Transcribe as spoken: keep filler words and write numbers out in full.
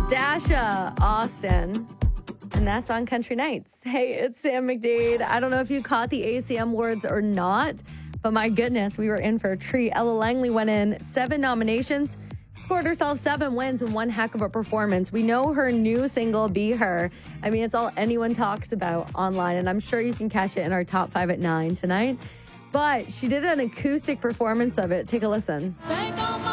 Dasha Austin. And that's on Country Nights. Hey, it's Sam McDade. I don't know if you caught the A C M words or not, but my goodness, we were in for a treat. Ella Langley went in seven nominations, scored herself seven wins, and one heck of a performance. We know her new single, Be Her. I mean, it's all anyone talks about online, and I'm sure you can catch it in our top five at nine tonight. But she did an acoustic performance of it. Take a listen. Take